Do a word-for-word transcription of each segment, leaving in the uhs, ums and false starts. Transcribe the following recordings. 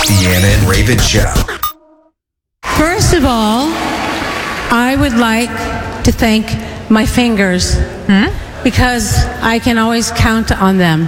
Deanna and Raven Show. First of all, I would like to thank my fingers hmm? because I can always count on them.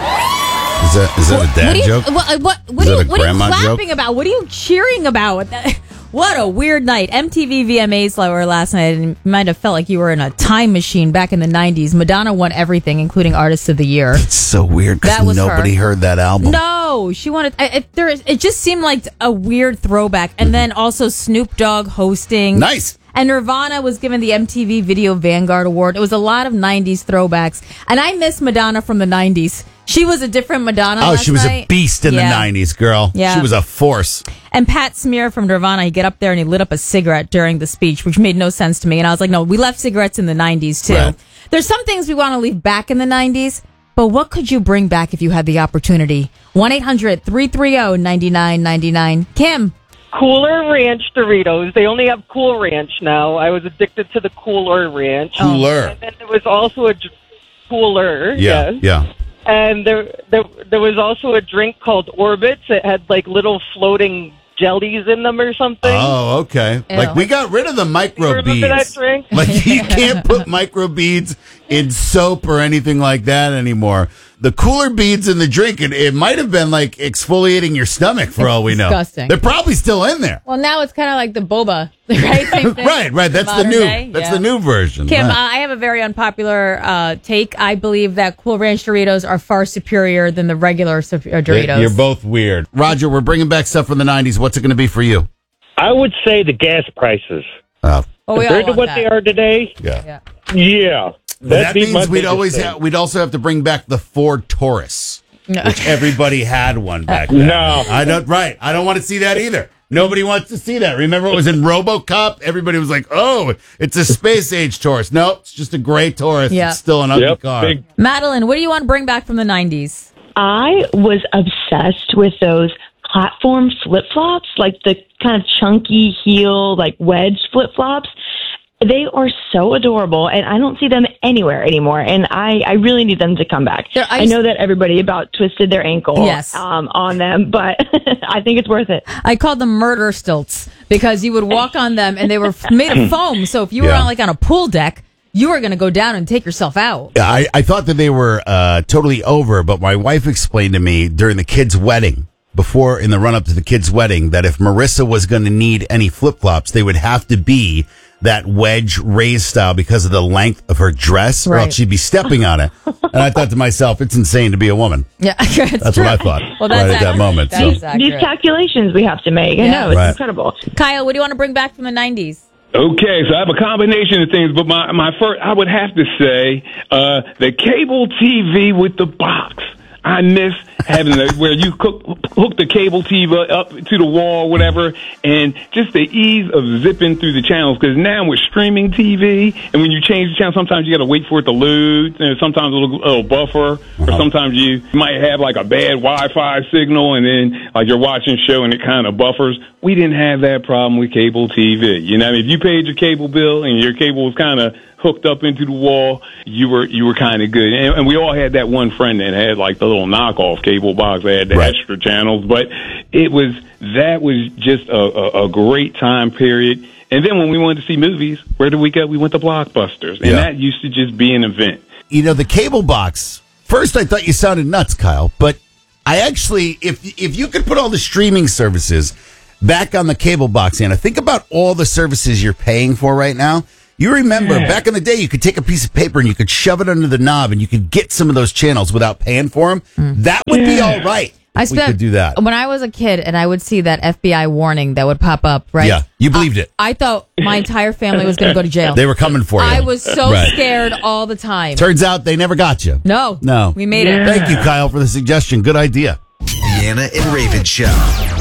Is that is that what, a dad what you, joke? What, what, what, is are that you, a what are you grandma clapping joke? about? What are you cheering about? What a weird night. M T V V M As were last night, and you might have felt like you were in a time machine back in the nineties. Madonna won everything, including Artist of the Year. It's so weird That because was nobody her. heard that album. No, she wanted. It, there, it just seemed like a weird throwback. And then also Snoop Dogg hosting. Nice. And Nirvana was given the M T V Video Vanguard Award. It was a lot of nineties throwbacks. And I miss Madonna from the nineties. She was a different Madonna Oh, last she was night. a beast in Yeah. the nineties, girl. Yeah. She was a force. And Pat Smear from Nirvana, he get up there and he lit up a cigarette during the speech, which made no sense to me. And I was like, no, we left cigarettes in the nineties, too. Right. There's some things we want to leave back in the nineties, but what could you bring back if you had the opportunity? one eight hundred three three zero nine nine nine nine. Kim. Cooler Ranch Doritos. They only have Cool Ranch now. I was addicted to the Cooler Ranch. Cooler. And then there was also a dr- Cooler. Yeah, yes. yeah. And there, there, there was also a drink called Orbits. It had like little floating jellies in them or something. Oh, okay. Ew. Like we got rid of the micro You remember that beads. drink? Like you can't put micro beads in soap or anything like that anymore. The cooler beads in the drink, it, it might have been like exfoliating your stomach for all we know. disgusting. They're probably still in there. Well, now it's kind of like the boba, right? Same thing. Right, right. That's the Modern new. day, That's yeah. the new version. Kim, uh, Right. I have a very unpopular uh, take. I believe that Cool Ranch Doritos are far superior than the regular sup- uh, Doritos. You're both weird. Roger, we're bringing back stuff from the nineties. What's it going to be for you? I would say the gas prices. Oh, Oh, we all Compared to want what that. they are today, yeah. Yeah. yeah. Well, That'd that be my means we'd biggest always thing. ha- we'd also have to bring back the Ford Taurus, No. which everybody had one back then. No. I don't. Right, I don't want to see that either. Nobody wants to see that. Remember, it was in RoboCop. Everybody was like, "Oh, it's a space age Taurus." No, it's just a gray Taurus. Yeah. It's still an ugly Yep, car. big- Madeline, what do you want to bring back from the nineties? I was obsessed with those platform flip flops, like the kind of chunky heel, like wedge flip flops. They are so adorable, and I don't see them anywhere anymore. And I, I really need them to come back. They're I ice- know that everybody about twisted their ankle Yes. um, on them, but I think it's worth it. I called them murder stilts because you would walk on them and they were f- made of foam. So if you were Yeah. on like on a pool deck, you were going to go down and take yourself out. Yeah, I, I thought that they were uh, totally over, but my wife explained to me during the kid's wedding, before in the run up to the kid's wedding, that if Marissa was going to need any flip flops, they would have to be that wedge raised style because of the length of her dress, or Right. else she'd be stepping on it. And I thought to myself, it's insane to be a woman. Yeah, that's That's what I thought Well, that's right at that accurate. moment. That So. is These accurate. calculations we have to make. I Yeah. know, it's Right. incredible. Kyle, what do you want to bring back from the nineties? Okay, so I have a combination of things, but my, my first, I would have to say, uh, the cable T V with the box. I miss having the, where you cook, hook the cable T V up to the wall, whatever, and just the ease of zipping through the channels. Because now with streaming T V, and when you change the channel, sometimes you got to wait for it to load, and sometimes it'll, it'll buffer, or sometimes you might have like a bad Wi-Fi signal, and then like you're watching a show and it kind of buffers. We didn't have that problem with cable T V. You know, if you paid your cable bill and your cable was kind of hooked up into the wall, you were you were kind of good. And, and we all had that one friend that had like the little knockoff cable box that had the Right. extra channels. But it was that was just a, a, a great time period. And then when we wanted to see movies, where did we go? We went to Blockbusters, and Yeah. that used to just be an event. You know, the cable box, first I thought you sounded nuts, Kyle, but I actually, if if you could put all the streaming services back on the cable box, Anna, think about all the services you're paying for right now. You remember Yeah. back in the day, you could take a piece of paper and you could shove it under the knob and you could get some of those channels without paying for them. That would be all right. I if we could do that. When I was a kid and I would see that F B I warning that would pop up, right? Yeah, you believed I, it. I thought my entire family was going to go to jail. They were coming for you. I was so Right. scared all the time. Turns out they never got you. No. No. We made it. Thank you, Kyle, for the suggestion. Good idea. Deanna and Raven Show.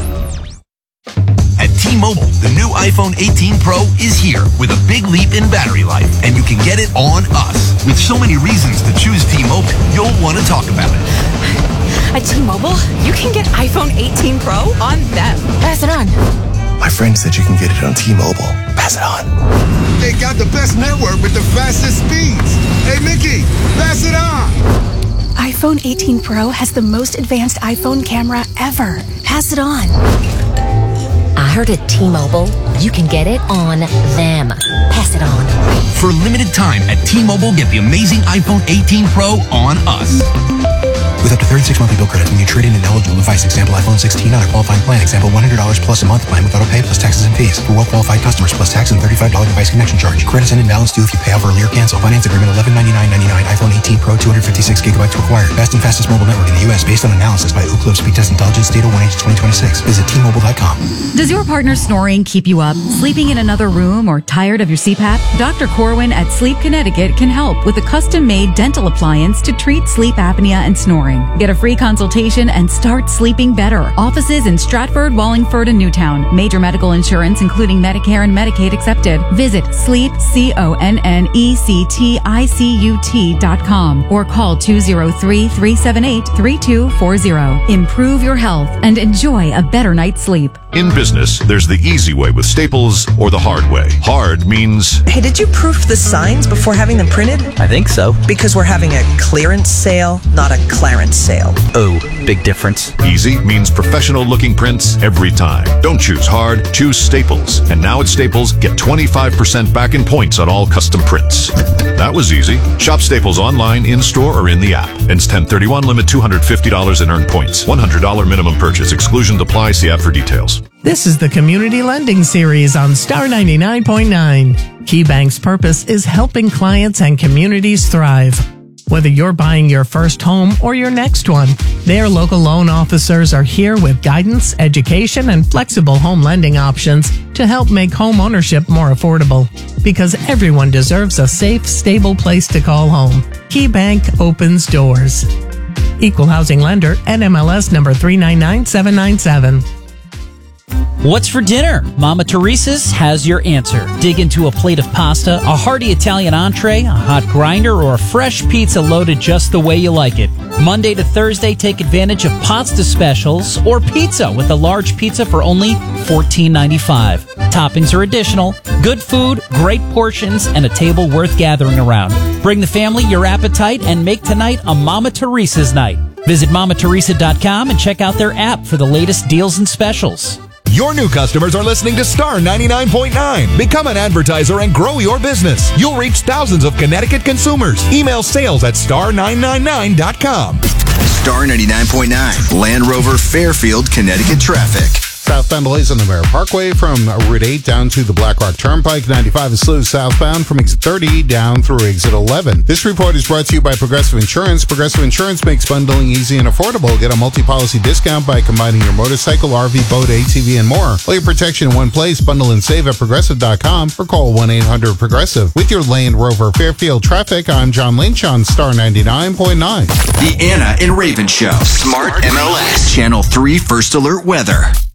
At T-Mobile, the new iPhone eighteen Pro is here with a big leap in battery life, and you can get it on us. With so many reasons to choose T-Mobile, you'll want to talk about it. At T-Mobile, you can get iPhone eighteen Pro on them. Pass it on. My friend said you can get it on T-Mobile. Pass it on. They got the best network with the fastest speeds. Hey, Mickey, pass it on. iPhone eighteen Pro has the most advanced iPhone camera ever. Pass it on. I heard at T-Mobile, you can get it on them. Pass it on. For a limited time at T-Mobile, get the amazing iPhone eighteen Pro on us. With up to thirty-six monthly bill credits when you trade in an eligible device, example iPhone sixteen on a qualifying plan, example one hundred dollars plus a month plan with auto pay plus taxes and fees. For well-qualified customers plus tax and thirty-five dollars device connection charge. Credits and invalid due if you pay off early or cancel. Finance agreement eleven ninety-nine ninety-nine. iPhone eighteen Pro two hundred fifty-six gigabytes required. Best and fastest mobile network in the U S based on analysis by Ookla Speed Test Intelligence Data one H twenty twenty-six. Visit T Mobile dot com. Does your partner snoring keep you up? Sleeping in another room or tired of your C PAP? Doctor Corwin at Sleep Connecticut can help with a custom-made dental appliance to treat sleep apnea and snoring. Get a free consultation and start sleeping better. Offices in Stratford, Wallingford, and Newtown. Major medical insurance, including Medicare and Medicaid accepted. Visit sleep, C O N N E C T I C U T dot com or call two oh three, three seven eight, three two four zero. Improve your health and enjoy a better night's sleep. In business, there's the easy way with Staples or the hard way. Hard means... Hey, did you proof the signs before having them printed? I think so. Because we're having a clearance sale, not a clarence sale. Oh, big difference. Easy means professional-looking prints every time. Don't choose hard, choose Staples. And now at Staples, get twenty-five percent back in points on all custom prints. That was easy. Shop Staples online, in-store, or in the app. Ends ten thirty-one, limit two hundred fifty dollars in earned points. one hundred dollars minimum purchase. Exclusions apply. See app for details. This is the Community Lending Series on Star ninety-nine point nine. KeyBank's purpose is helping clients and communities thrive. Whether you're buying your first home or your next one, their local loan officers are here with guidance, education, and flexible home lending options to help make home ownership more affordable. Because everyone deserves a safe, stable place to call home. KeyBank opens doors. Equal housing lender, N M L S number three nine nine seven nine seven. What's for dinner? Mama Teresa's has your answer. Dig into a plate of pasta, a hearty Italian entree, a hot grinder, or a fresh pizza loaded just the way you like it. Monday to Thursday, take advantage of pasta specials or pizza with a large pizza for only fourteen ninety-five. Toppings are additional. Good food, great portions, and a table worth gathering around. Bring the family your appetite and make tonight a Mama Teresa's night. Visit mama teresa dot com and check out their app for the latest deals and specials. Your new customers are listening to Star ninety-nine point nine. Become an advertiser and grow your business. You'll reach thousands of Connecticut consumers. Email sales at star nine nine nine dot com. Star ninety-nine point nine. Land Rover Fairfield, Connecticut traffic. Southbound delays on the Merritt Parkway from Route eight down to the Black Rock Turnpike. ninety-five is slow southbound from exit thirty down through exit eleven. This report is brought to you by Progressive Insurance. Progressive Insurance makes bundling easy and affordable. Get a multi-policy discount by combining your motorcycle, R V, boat, A T V, and more. All your protection in one place. Bundle and save at progressive dot com or call one eight hundred progressive. With your Land Rover Fairfield traffic, I'm John Lynch on Star ninety-nine point nine. The Anna and Raven Show. Smart M L S. Channel three First Alert Weather.